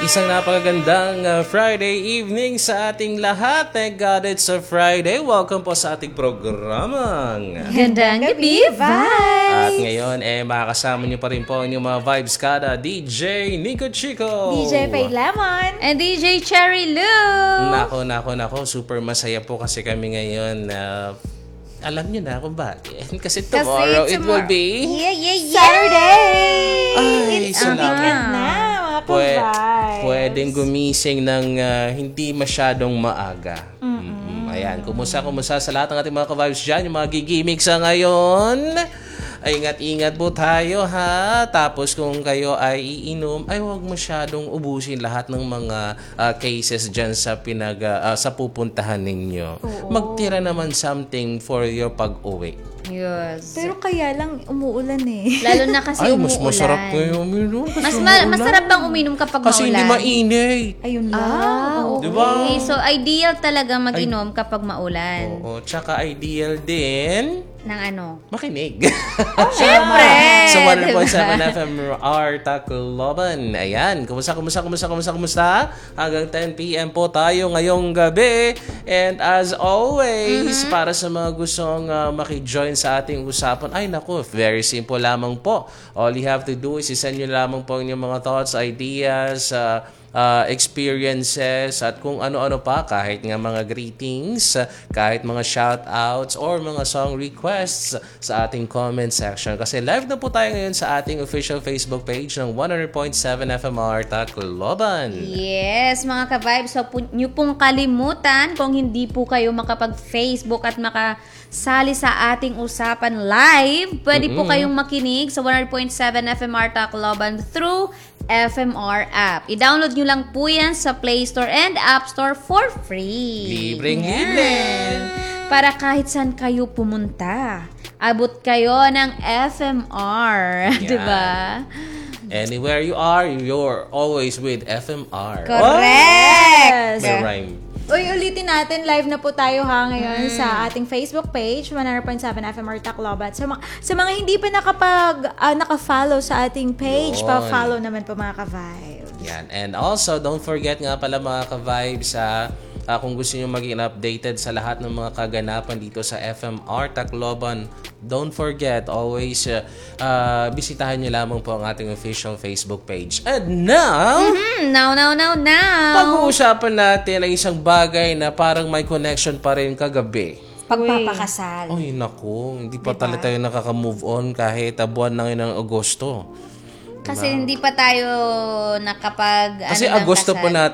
Isang napakagandang Friday evening sa ating lahat. Thank God it's a Friday. Welcome po sa ating programang Gandang gabi, Vibes! At ngayon, makakasama niyo pa rin po ang inyong mga Vibes Kada, DJ Nico Chico, DJ Faye Lemon, and DJ Cherry Lou. Nako, super masaya po kasi kami ngayon. Alam niyo na kung bakit. Kasi tomorrow it will be Saturday! Ay, salamat. Pwedeng Vibes. gumising ng hindi masyadong maaga. Ayan, kumusta sa lahat ng ating mga ka-vibes dyan, yung mga gigimik sa ngayon. Ay, ingat-ingat po tayo, ha? Tapos kung kayo ay iinom, ay huwag masyadong ubusin lahat ng mga cases dyan sa pupuntahan ninyo. Oo. Magtira naman something for your pag-uwi. Yes. Pero kaya lang umuulan eh. Lalo na kasi Ay, umuulan. mas masarap po yung uminom. Masarap bang uminom kapag Kasi maulan? hindi mainit. Ayun lang. Okay. Diba? So, ideal talaga mag-inom kapag maulan. Oo, tsaka ideal din Ng ano? makinig. Siyempre! Sa 100.7 diba? FMR Tacloban. Ayan, kumusta? Hanggang 10 p.m. po tayo ngayong gabi. And as always, para sa mga gustong maki-join sa ating usapan, ay naku, very simple lamang po. All you have to do is isend nyo lamang po yung mga thoughts, ideas, experiences at kung ano-ano pa, kahit nga mga greetings, kahit mga shoutouts or mga song requests sa ating comment section. Kasi live na po tayo ngayon sa ating official Facebook page ng 100.7 FMR Tacloban. Yes, mga ka-vibes, so nyo pong kalimutan kung hindi po kayo makapag-Facebook at makasali sa ating usapan live, pwede po kayong makinig sa 100.7 FMR Tacloban through FMR app. I-download nyo lang po yan sa Play Store and App Store for free. Libreng-libre. Para kahit saan kayo pumunta, abot kayo ng FMR. Yan. Diba? Anywhere you are, you're always with FMR. Correct! May rhyme. Uy, ulitin natin, live na po tayo ngayon sa ating Facebook page, 100.7 FMR Tacloban. Sa mga hindi pa naka-follow sa ating page, Yun. pa-follow naman po mga ka-vibes. Yan. And also, don't forget nga pala mga ka-vibes, kung gusto nyo maging updated sa lahat ng mga kaganapan dito sa FMR Tacloban, don't forget, always bisitahan nyo lamang po ang ating official Facebook page. And now, Now. pag-uusapan natin ang isang bagay na parang may connection pa rin kagabi. Pagpapakasal. Ay, naku, hindi pa talaga tayo nakaka-move on kahit buwan na ngayon ng Agosto. Kasi hindi pa tayo nakapag Kasi ng Agosto kasal. po natin